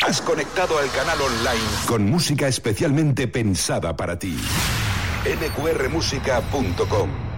Has conectado al canal online con música especialmente pensada para ti. nqrmusica.com